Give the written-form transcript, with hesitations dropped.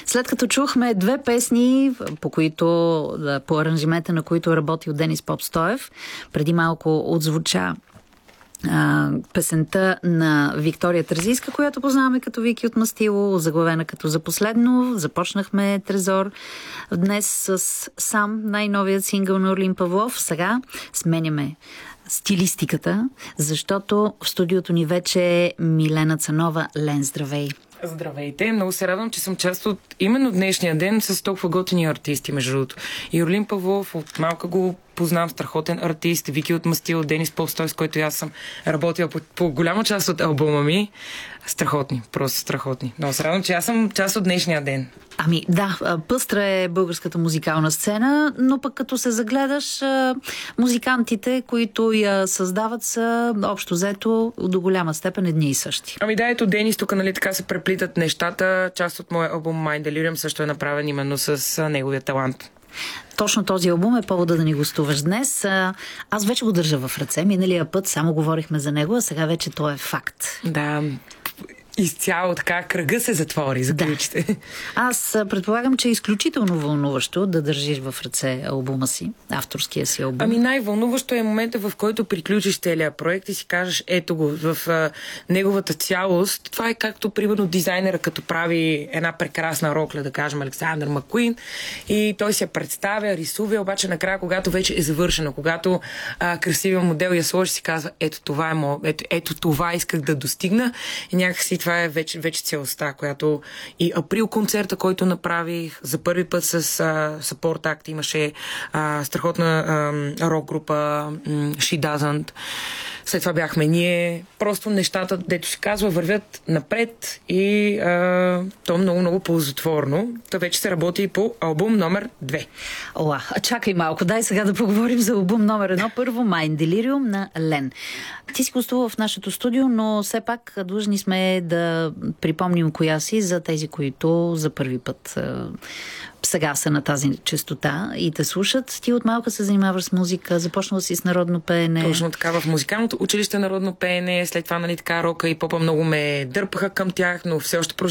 След като чухме две песни, по аранжимента на които е работил Денис Попстоев, преди малко отзвуча песента на Виктория Терзийска, която познаваме като Вики от Мастило, заглавена като За последно. Започнахме Трезор днес с Сам, най-новият сингъл на Орлин Павлов. Сега сменяме стилистиката, защото в студиото ни вече е Милена Цанова. Лен, здравей! Здравейте! Много се радвам, че съм част от именно днешния ден с толкова готини артисти, между другото. И Орлин Павлов, от малка го познавам, страхотен артист, Вики от Мастило, Денис Попстоев, с който аз съм работила по голяма част от албума ми. Страхотни, просто страхотни. Много се радвам, че аз съм част от днешния ден. Ами да, пъстра е българската музикална сцена, но пък като се загледаш, музикантите, които я създават, са общо взето до голяма степен едни и същи. Ами да, ето Денис, тук нали така се преплитат нещата. Част от моя албум Mind Delirium също е направен именно с неговия талант. Точно този албум е повода да ни гостуваш днес. Аз вече го държа в ръце. Миналия път само говорихме за него, а сега вече той е факт. Да, изцяло така кръга се затвори за ключите. Да. Аз предполагам, че е изключително вълнуващо да държиш в ръце албума си, авторския си албум. Ами най-вълнуващо е момента, в който приключиш целия проект и си кажеш, ето го, в неговата цялост. Това е както, примерно, дизайнера, като прави една прекрасна рокля, да кажем, Александър Маккуин, и той се представя, рисува, обаче накрая, когато вече е завършено, когато красивия модел я сложи, си казва, ето това е ето това исках да достигна, и някакси това е вече целостта, която и април концерта, който направих за първи път с Support Act, имаше страхотна рок група She Doesn't. След това бяхме ние. Просто нещата, дето се казва, вървят напред и то много ползотворно. Та вече се работи по албум номер 2. Чакай малко, дай сега да поговорим за албум номер 1. Първо Mind Delirium на Лен. Ти си гостувал в нашето студио, но все пак длъжни сме да припомним коя си за тези, които за първи път сега са на тази честота и те слушат. Ти от малка се занимаваш с музика, започнала си с народно пеене. Точно така, в музикалното училище народно пеене, след това нали така рока и попа много ме дърпаха към тях, но все още